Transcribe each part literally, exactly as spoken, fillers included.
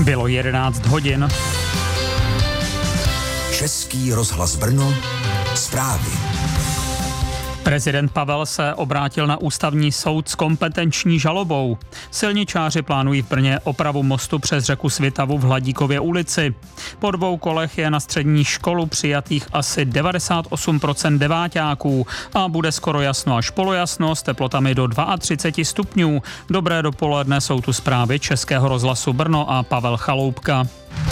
Bylo jedenáct hodin. Český rozhlas Brno, zprávy. Prezident Pavel se obrátil na ústavní soud s kompetenční žalobou. Silničáři plánují v Brně opravu mostu přes řeku Svitavu v Hladíkově ulici. Po dvou kolech je na střední školu přijatých asi devadesát osm procent deváťáků a bude skoro jasno až polojasno s teplotami do třicet dva stupňů. Dobré dopoledne, jsou tu zprávy Českého rozhlasu Brno a Pavel Chaloupka.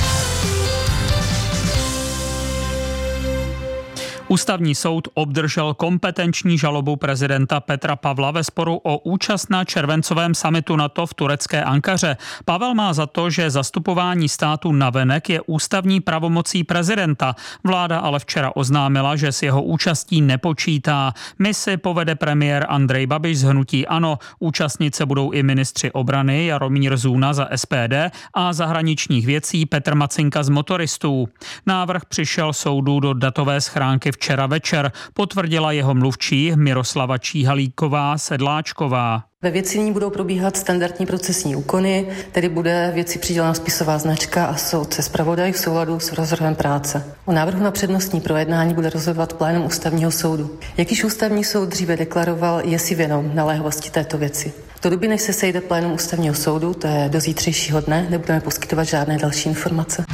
Ústavní soud obdržel kompetenční žalobu prezidenta Petra Pavla ve sporu o účast na červencovém summitu NATO v turecké Ankaře. Pavel má za to, že zastupování státu navenek je ústavní pravomocí prezidenta. Vláda ale včera oznámila, že s jeho účastí nepočítá. Misi povede premiér Andrej Babiš z hnutí ANO. Účastnit se budou i ministři obrany Jaromír Zůna za S P D a zahraničních věcí Petr Macinka z Motoristů. Návrh přišel soudu do datové schránky včera večer, potvrdila jeho mluvčí Miroslava Číhalíková Sedláčková. Ve věci ní budou probíhat standardní procesní úkony, tedy bude věci přidělena spisová značka a soudce zpravodaj v souladu s rozvrhem práce. O návrhu na přednostní projednání bude rozhodovat plénum ústavního soudu. Jak již ústavní soud dříve deklaroval, je si vědom naléhavosti této věci. Do doby, než se sejde plénum ústavního soudu, to je do zítřejšího dne, nebudeme poskytovat žádné další informace.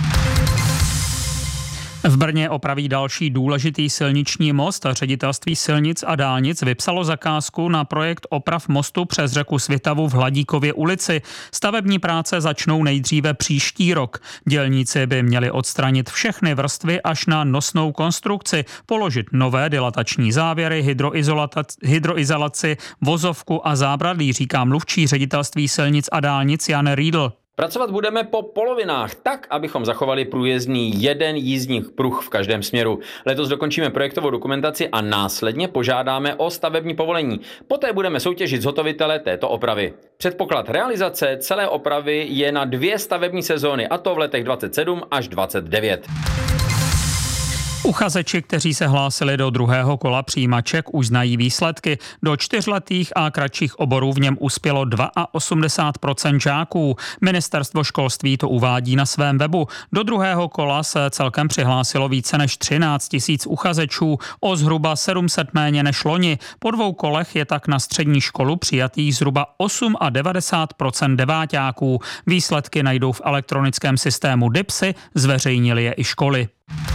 V Brně opraví další důležitý silniční most a Ředitelství silnic a dálnic vypsalo zakázku na projekt oprav mostu přes řeku Svitavu v Hladíkově ulici. Stavební práce začnou nejdříve příští rok. Dělníci by měli odstranit všechny vrstvy až na nosnou konstrukci, položit nové dilatační závěry, hydroizolaci, vozovku a zábradlí, říká mluvčí Ředitelství silnic a dálnic Jan Riedl. Pracovat budeme po polovinách tak, abychom zachovali průjezdný jeden jízdní pruh v každém směru. Letos dokončíme projektovou dokumentaci a následně požádáme o stavební povolení. Poté budeme soutěžit zhotovitele této opravy. Předpoklad realizace celé opravy je na dvě stavební sezóny, a to v letech dvacet sedm až dvacet devět. Uchazeči, kteří se hlásili do druhého kola přijímaček, už znají výsledky. Do čtyřletých a kratších oborů v něm uspělo osmdesát dva procent žáků. Ministerstvo školství to uvádí na svém webu. Do druhého kola se celkem přihlásilo více než třináct tisíc uchazečů, o zhruba sedm set méně než loni. Po dvou kolech je tak na střední školu přijatých zhruba devadesát osm procent deváťáků. Výsledky najdou v elektronickém systému DIPSy, zveřejnili je i školy.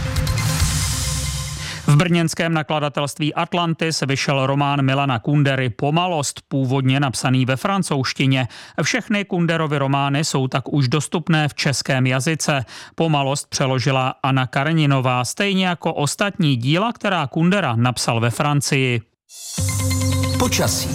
V brněnském nakladatelství Atlantis vyšel román Milana Kundery Pomalost, původně napsaný ve francouzštině. Všechny Kunderovy romány jsou tak už dostupné v českém jazyce. Pomalost přeložila Anna Kareninová, stejně jako ostatní díla, která Kundera napsal ve Francii. Počasí.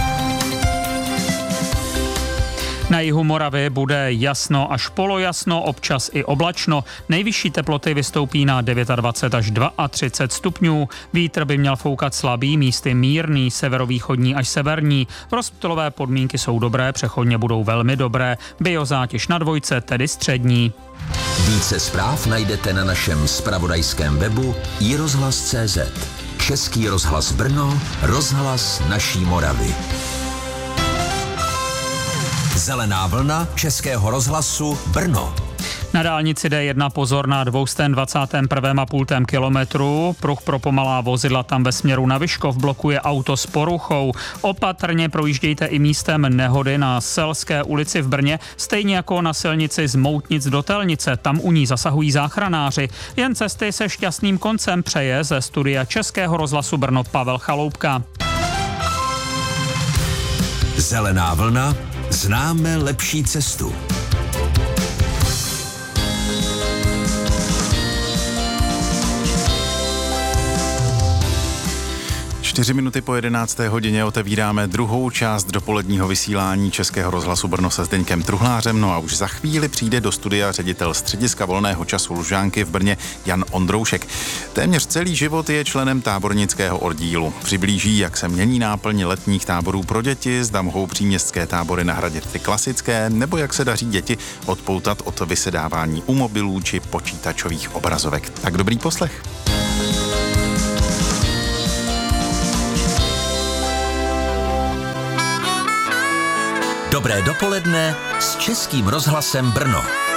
Na jihu Moravy bude jasno až polojasno, občas i oblačno. Nejvyšší teploty vystoupí na dvacet devět až třicet dva stupňů. Vítr by měl foukat slabý, místy mírný, severovýchodní až severní. Rozptylové podmínky jsou dobré, přechodně budou velmi dobré. Biozátěž na dvojce, tedy střední. Více zpráv najdete na našem zpravodajském webu i rozhlas tečka cé zet. Český rozhlas Brno, rozhlas naší Moravy. Zelená vlna Českého rozhlasu Brno. Na dálnici D jedna pozor na dvě dvacet jedna celá pět kilometru. Pruh pro pomalá vozidla tam ve směru na Vyškov blokuje auto s poruchou. Opatrně projíždějte i místem nehody na Selské ulici v Brně, stejně jako na silnici z Moutnic do Telnice. Tam u ní zasahují záchranáři. Jen cesty se šťastným koncem přeje ze studia Českého rozhlasu Brno Pavel Chaloupka. Zelená vlna. Známe lepší cestu. Čtyři minuty po jedenácté hodině otevíráme druhou část dopoledního vysílání Českého rozhlasu Brno se Zdeňkem Truhlářem. No a už za chvíli přijde do studia ředitel střediska volného času Lužánky v Brně Jan Ondroušek. Téměř celý život je členem tábornického oddílu. Přiblíží, jak se mění náplň letních táborů pro děti, zda mohou příměstské tábory nahradit ty klasické, nebo jak se daří děti odpoutat od vysedávání u mobilů či počítačových obrazovek. Tak dobrý poslech. Dobré dopoledne s Českým rozhlasem Brno.